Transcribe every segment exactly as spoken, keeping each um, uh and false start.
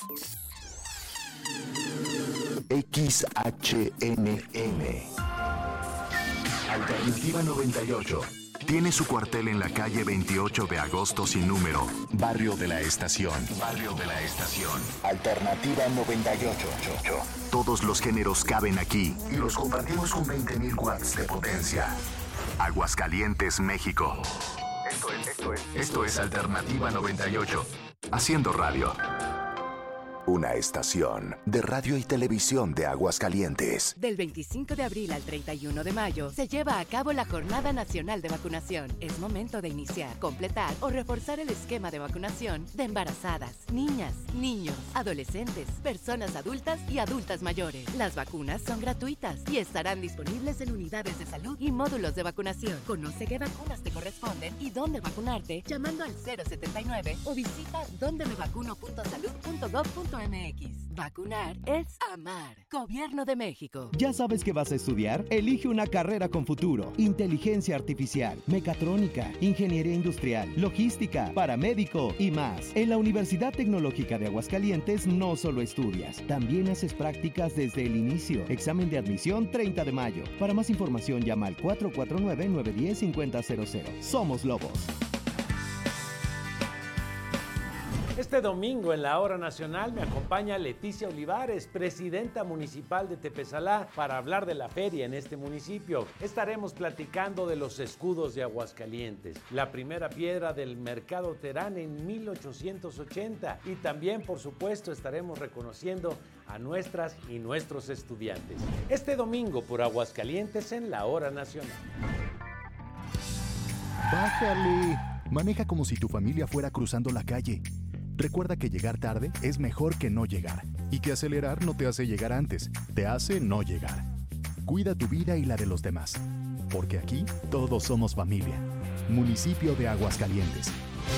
X H N M Alternativa noventa y ocho. Tiene su cuartel en la calle veintiocho de agosto sin número. Barrio de la Estación. Barrio de la Estación. Alternativa noventa y ocho. Todos los géneros caben aquí y los compartimos con veinte mil watts de potencia. Aguascalientes, México. Esto es, esto es, esto es Alternativa noventa y ocho. Haciendo radio. Una estación de radio y televisión de Aguascalientes. Del veinticinco de abril al treinta y uno de mayo se lleva a cabo la Jornada Nacional de Vacunación. Es momento de iniciar, completar o reforzar el esquema de vacunación de embarazadas, niñas, niños, adolescentes, personas adultas y adultas mayores. Las vacunas son gratuitas y estarán disponibles en unidades de salud y módulos de vacunación. Conoce qué vacunas te corresponden y dónde vacunarte llamando al cero setenta y nueve o visita donde me vacuno punto salud punto gob punto m x. Vacunar es amar. Gobierno de México. ¿Ya sabes qué vas a estudiar? Elige una carrera con futuro. Inteligencia artificial, mecatrónica, ingeniería industrial, logística, paramédico y más. En la Universidad Tecnológica de Aguascalientes no solo estudias, también haces prácticas desde el inicio. Examen de admisión treinta de mayo. Para más información llama al cuatro cuatro nueve, nueve uno cero, cinco cero cero. Somos Lobos. Este domingo en la Hora Nacional me acompaña Leticia Olivares, presidenta municipal de Tepesalá, para hablar de la feria en este municipio. Estaremos platicando de los escudos de Aguascalientes, la primera piedra del Mercado Terán en mil ochocientos ochenta y también, por supuesto, estaremos reconociendo a nuestras y nuestros estudiantes. Este domingo por Aguascalientes en la Hora Nacional. ¡Bájale! Maneja como si tu familia fuera cruzando la calle. Recuerda que llegar tarde es mejor que no llegar, y que acelerar no te hace llegar antes, te hace no llegar. Cuida tu vida y la de los demás, porque aquí todos somos familia. Municipio de Aguascalientes.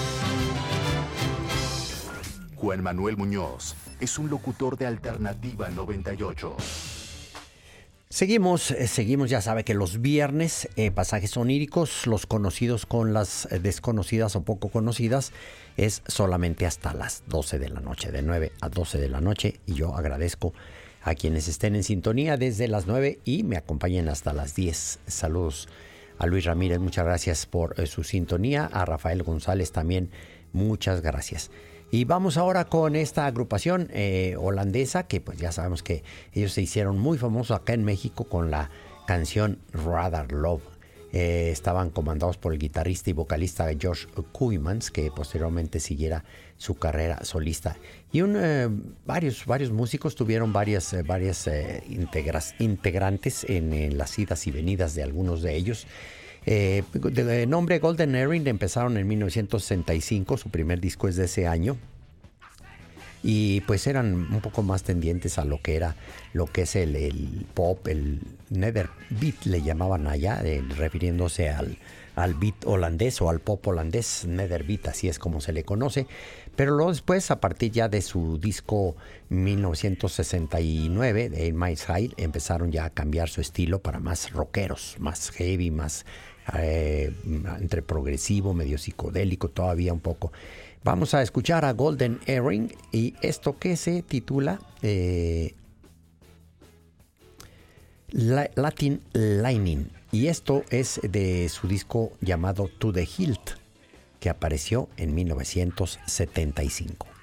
Juan Manuel Muñoz es un locutor de Alternativa noventa y ocho. Seguimos, eh, seguimos, ya sabe que los viernes, eh, pasajes oníricos, los conocidos con las eh, desconocidas o poco conocidas, es solamente hasta las doce de la noche, de nueve a doce de la noche, y yo agradezco a quienes estén en sintonía desde las nueve y me acompañen hasta las diez. Saludos a Luis Ramírez, muchas gracias por eh, su sintonía, a Rafael González también, muchas gracias. Y vamos ahora con esta agrupación eh, holandesa, que pues ya sabemos que ellos se hicieron muy famosos acá en México con la canción Rather Love. Eh, estaban comandados por el guitarrista y vocalista Josh Cuymans, que posteriormente siguiera su carrera solista. Y un, eh, varios, varios músicos tuvieron varias, eh, varias eh, integras, integrantes en, en las idas y venidas de algunos de ellos. Eh, de nombre Golden Earring, empezaron en mil novecientos sesenta y cinco, su primer disco es de ese año, y pues eran un poco más tendientes a lo que era lo que es el, el pop, el nether beat le llamaban allá, eh, refiriéndose al, al beat holandés o al pop holandés, nether beat, así es como se le conoce. Pero luego después, a partir ya de su disco mil novecientos sesenta y nueve de Eight Miles High, empezaron ya a cambiar su estilo para más rockeros, más heavy, más eh, entre progresivo, medio psicodélico, todavía un poco. Vamos a escuchar a Golden Earring y esto que se titula eh, Latin Lightning. Y esto es de su disco llamado To The Hilt, que apareció en mil novecientos setenta y cinco.